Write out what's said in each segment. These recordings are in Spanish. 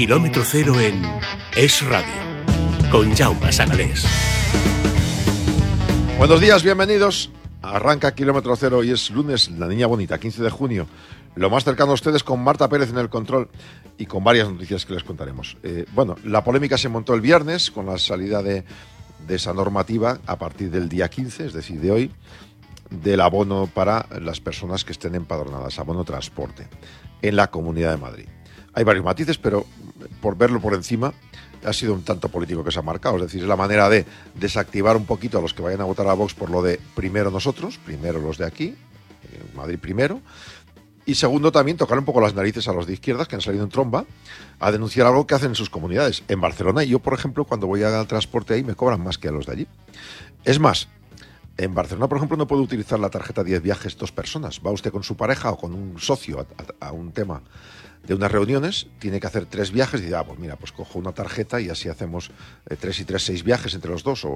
Kilómetro Cero en Es Radio, con Jaume Sagalés. Buenos días, bienvenidos. Arranca Kilómetro Cero y es lunes, la niña bonita, 15 de junio. Lo más cercano a ustedes con Marta Pérez en el control y con varias noticias que les contaremos. La polémica se montó el viernes con la salida de esa normativa a partir del día 15, es decir, de hoy, del abono para las personas que estén empadronadas, abono transporte, en la Comunidad de Madrid. Hay varios matices, pero por verlo por encima, ha sido un tanto político que se ha marcado. Es decir, es la manera de desactivar un poquito a los que vayan a votar a Vox por lo de primero nosotros, primero los de aquí, Madrid primero. Y segundo, también tocar un poco las narices a los de izquierdas que han salido en tromba a denunciar algo que hacen en sus comunidades. En Barcelona, yo, por ejemplo, cuando voy al transporte ahí, me cobran más que a los de allí. Es más, en Barcelona, por ejemplo, no puede utilizar la tarjeta 10 viajes 2 personas. Va usted con su pareja o con un socio a un tema de unas reuniones, tiene que hacer 3 viajes y dice, pues cojo una tarjeta y así hacemos 3 y 3, 6 viajes entre los dos.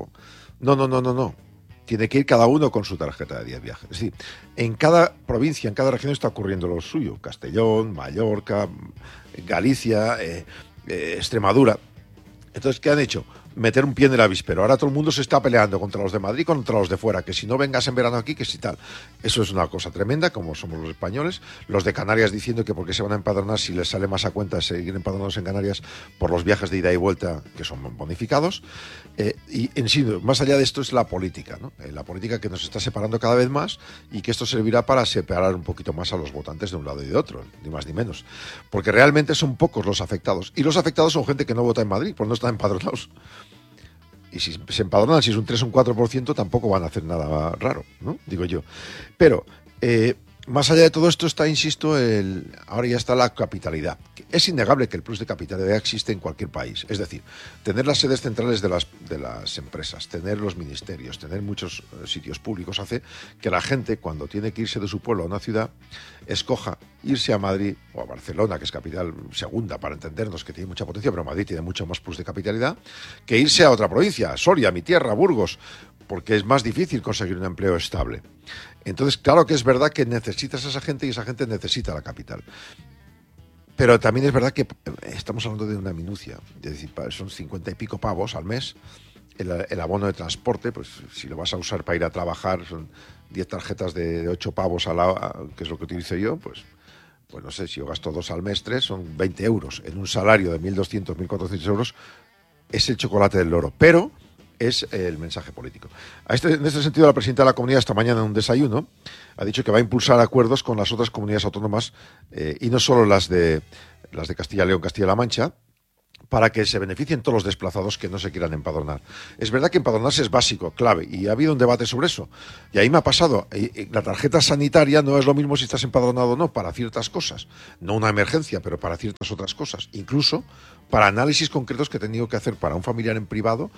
No. Tiene que ir cada uno con su tarjeta de 10 viajes. Es decir, en cada provincia, en cada región está ocurriendo lo suyo. Castellón, Mallorca, Galicia, Extremadura. Entonces, ¿qué han hecho? Meter un pie en el avispero. Ahora todo el mundo se está peleando contra los de Madrid, contra los de fuera, que si no vengas en verano aquí, que si tal. Eso es una cosa tremenda, como somos los españoles. Los de Canarias diciendo que porque se van a empadronar, si les sale más a cuenta seguir empadronados en Canarias por los viajes de ida y vuelta, que son bonificados. Y en sí, más allá de esto es la política, ¿no? La política que nos está separando cada vez más y que esto servirá para separar un poquito más a los votantes de un lado y de otro, ni más ni menos. Porque realmente son pocos los afectados. Y los afectados son gente que no vota en Madrid, pues no están empadronados. Y si se empadronan, si es un 3 o un 4%, tampoco van a hacer nada raro, ¿no? Digo yo. Pero, más allá de todo esto está, insisto, ahora ya está la capitalidad. Es innegable que el plus de capitalidad existe en cualquier país. Es decir, tener las sedes centrales de las empresas, tener los ministerios, tener muchos sitios públicos, hace que la gente, cuando tiene que irse de su pueblo a una ciudad, escoja irse a Madrid o a Barcelona, que es capital segunda, para entendernos, que tiene mucha potencia, pero Madrid tiene mucho más plus de capitalidad, que irse a otra provincia, a Soria, mi tierra, Burgos, porque es más difícil conseguir un empleo estable. Entonces, claro que es verdad que necesitas a esa gente y esa gente necesita la capital. Pero también es verdad que estamos hablando de una minucia. Es decir, son 50 y pico pavos al mes el abono de transporte. Pues si lo vas a usar para ir a trabajar, son 10 tarjetas de 8 pavos que es lo que utilizo yo, pues no sé, si yo gasto 2 al mes, 3, son 20 euros. En un salario de 1.200, 1.400 euros es el chocolate del loro. Pero es el mensaje político. En este sentido, la presidenta de la Comunidad esta mañana en un desayuno ha dicho que va a impulsar acuerdos con las otras comunidades autónomas y no solo las de Castilla y León, Castilla-La Mancha, para que se beneficien todos los desplazados que no se quieran empadronar. Es verdad que empadronarse es básico, clave, y ha habido un debate sobre eso. Y ahí me ha pasado, la tarjeta sanitaria no es lo mismo si estás empadronado o no, para ciertas cosas. No una emergencia, pero para ciertas otras cosas. Incluso para análisis concretos que he tenido que hacer para un familiar en privado,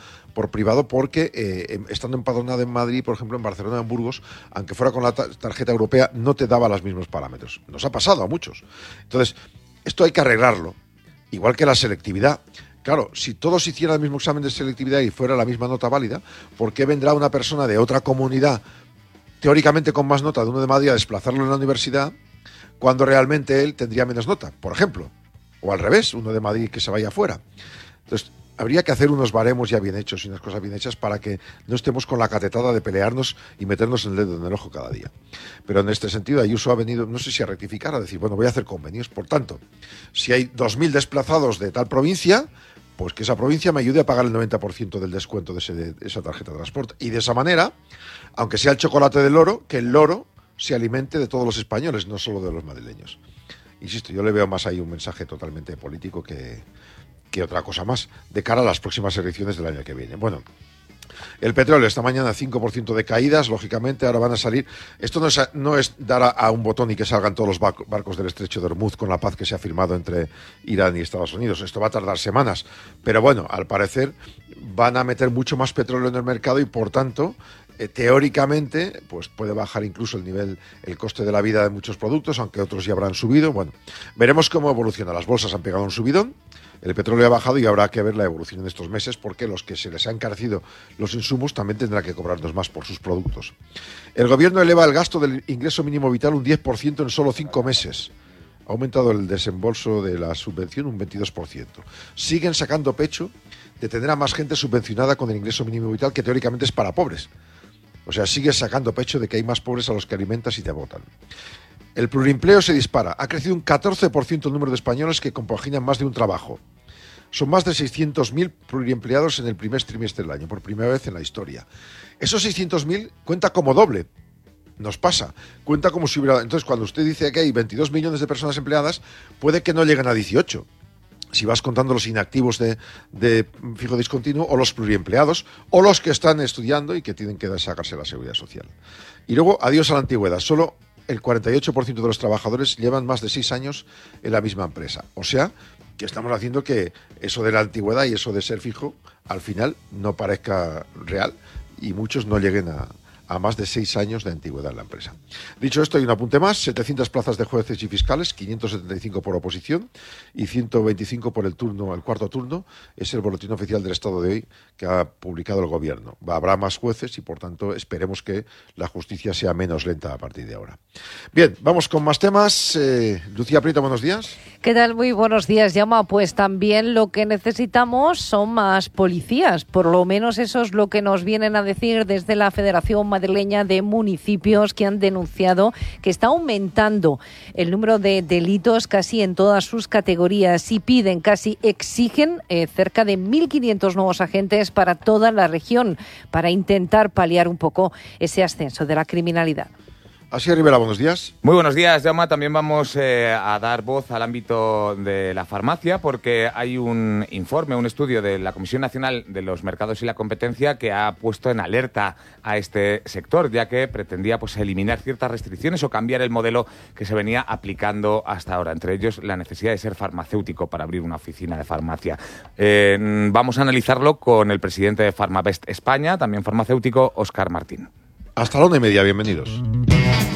porque estando empadronado en Madrid, por ejemplo, en Barcelona, en Burgos, aunque fuera con la tarjeta europea, no te daba los mismos parámetros. Nos ha pasado a muchos. Entonces, esto hay que arreglarlo. Igual que la selectividad. Claro, si todos hicieran el mismo examen de selectividad y fuera la misma nota válida, ¿por qué vendrá una persona de otra comunidad, teóricamente con más nota de uno de Madrid, a desplazarlo en la universidad, cuando realmente él tendría menos nota, por ejemplo? O al revés, uno de Madrid que se vaya afuera. Entonces, habría que hacer unos baremos ya bien hechos y unas cosas bien hechas para que no estemos con la catetada de pelearnos y meternos el dedo en el ojo cada día. Pero en este sentido, Ayuso ha venido, no sé si a rectificar, a decir, voy a hacer convenios. Por tanto, si hay 2.000 desplazados de tal provincia, pues que esa provincia me ayude a pagar el 90% del descuento de esa tarjeta de transporte. Y de esa manera, aunque sea el chocolate del loro, que el loro se alimente de todos los españoles, no solo de los madrileños. Insisto, yo le veo más ahí un mensaje totalmente político que otra cosa más, de cara a las próximas elecciones del año que viene. Bueno, el petróleo esta mañana 5% de caídas, lógicamente, ahora van a salir. Esto no es dar a un botón y que salgan todos los barcos del estrecho de Hormuz con la paz que se ha firmado entre Irán y Estados Unidos. Esto va a tardar semanas, pero bueno, al parecer van a meter mucho más petróleo en el mercado y por tanto, teóricamente, pues puede bajar incluso el coste de la vida de muchos productos, aunque otros ya habrán subido. Bueno, veremos cómo evoluciona. Las bolsas han pegado un subidón, el petróleo ha bajado y habrá que ver la evolución en estos meses, porque los que se les han encarecido los insumos también tendrán que cobrarnos más por sus productos. El gobierno eleva el gasto del ingreso mínimo vital un 10% en solo 5 meses. ha aumentado el desembolso de la subvención un 22%. Siguen sacando pecho de tener a más gente subvencionada con el ingreso mínimo vital, que teóricamente es para pobres. O sea, sigues sacando pecho de que hay más pobres a los que alimentas y te votan. El plurimpleo se dispara. Ha crecido un 14% el número de españoles que compaginan más de un trabajo. Son más de 600.000 pluriempleados en el primer trimestre del año, por primera vez en la historia. Esos 600.000 cuenta como doble. Nos pasa. Cuenta como si hubiera... Entonces, cuando usted dice que hay 22 millones de personas empleadas, puede que no lleguen a 18. Si vas contando los inactivos de fijo discontinuo, o los pluriempleados, o los que están estudiando y que tienen que sacarse la seguridad social. Y luego, adiós a la antigüedad. Solo el 48% de los trabajadores llevan más de 6 años en la misma empresa. O sea, que estamos haciendo que eso de la antigüedad y eso de ser fijo, al final no parezca real y muchos no lleguen a más de 6 años de antigüedad en la empresa. Dicho esto, hay un apunte más: 700 plazas de jueces y fiscales, 575 por oposición y 125 por el cuarto turno. Es el boletín oficial del Estado de hoy que ha publicado el Gobierno. Habrá más jueces y, por tanto, esperemos que la justicia sea menos lenta a partir de ahora. Bien, vamos con más temas. Lucía Prieto, buenos días. ¿Qué tal? Muy buenos días, Jaume. Pues también lo que necesitamos son más policías. Por lo menos eso es lo que nos vienen a decir desde la Federación Madrileña de Municipios, que han denunciado que está aumentando el número de delitos casi en todas sus categorías y exigen cerca de 1.500 nuevos agentes para toda la región para intentar paliar un poco ese ascenso de la criminalidad. Asier Rivera, buenos días. Muy buenos días, Jaume. También vamos a dar voz al ámbito de la farmacia, porque hay un informe, un estudio de la Comisión Nacional de los Mercados y la Competencia que ha puesto en alerta a este sector, ya que pretendía eliminar ciertas restricciones o cambiar el modelo que se venía aplicando hasta ahora, entre ellos la necesidad de ser farmacéutico para abrir una oficina de farmacia. Vamos a analizarlo con el presidente de Farmavest España, también farmacéutico, Óscar Martín. Hasta la 1:30, bienvenidos.